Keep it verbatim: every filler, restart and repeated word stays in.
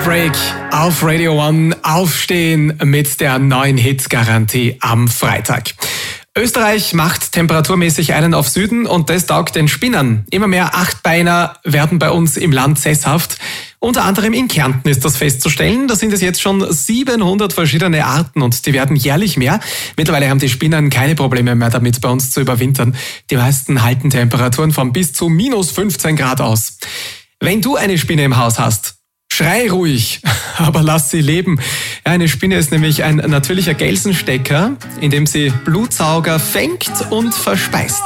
Break auf Radio One. Aufstehen mit der neuen Hit-Garantie am Freitag. Österreich macht temperaturmäßig einen auf Süden und das taugt den Spinnern. Immer mehr Achtbeiner werden bei uns im Land sesshaft. Unter anderem in Kärnten ist das festzustellen. Da sind es jetzt schon siebenhundert verschiedene Arten und die werden jährlich mehr. Mittlerweile haben die Spinnen keine Probleme mehr damit, bei uns zu überwintern. Die meisten halten Temperaturen von bis zu minus fünfzehn Grad aus. Wenn du eine Spinne im Haus hast, schrei ruhig, aber lass sie leben. Eine Spinne ist nämlich ein natürlicher Gelsenstecker, in dem sie Blutsauger fängt und verspeist.